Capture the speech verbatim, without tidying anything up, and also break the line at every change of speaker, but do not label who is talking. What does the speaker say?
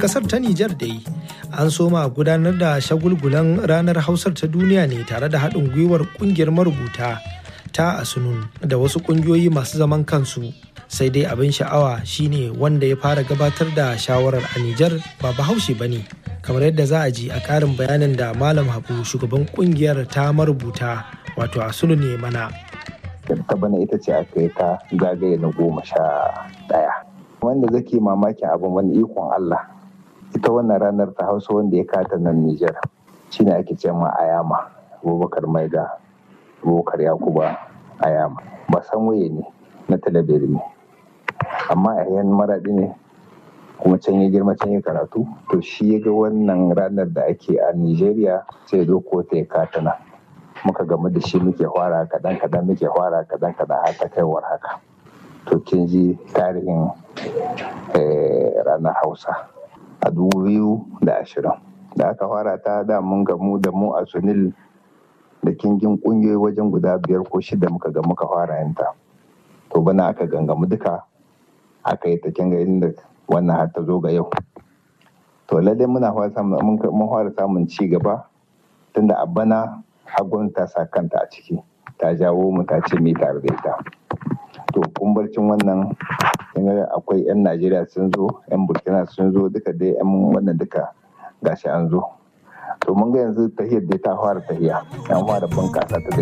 kasar ta Nijar dai an soma gudanar da shagulgulan ranar Hausar ta duniya ne tare da haɗin gwiwar ƙungiyar marubuta ta Asunun da wasu ƙungiyoyi masu zaman kansu. Sai dai abin sha'awa shine wanda ya fara gabatar da shawarar a Nijar ba Bahaushe ba ne. Kamar yadda za a ji a ƙarin bayanin da Malam Habu shugaban ƙungiyar ta marubuta wato Asunun ne mana.
Ta bana ita ce aka yi ta zagaye na goma sha ɗaya. Wanda zake mamakin abin wani ikon Allah. Ita wannan ranar ta Hausa wanda ya kata nan Nijar shine ake ce ma Ayama Abubakar Maida Abubakar Yakuba Ayama ba san waye ne na talabiri ne amma a yan maraɗi ne kuma can ya girma can ya karatu to shi ya ga wannan ranar da ake a Nijeriya sai ya zo ko ta ya kata nan muka gamu da shi muke fara kaɗan kaɗan muke fara kaɗan kaɗan har ta kaiwar haka to kin ji tarihin ranar Hausa a dubu biyu da ashirin da aka fara ta da mun gamu da mu a Sunil da kingin kungiyoyi wajen guda biyar ko shida muka ga muka fara yanta to bana aka gangamu duka aka yi ta kinga inda wannan har ta zo ga yau to lalle muna mun fara samun ci gaba tunda a bana hagun ta sa kanta a ciki ta jawo mu ta ce mai tare da ita to kumbarcin wannan akwai 'yan Najeriya sun zo 'yan Burkina sun zo duka dai 'yan wannan duka gashi an zo to mun ga yanzu tahiyar dai ta fara tahiya an fara bunkasa ta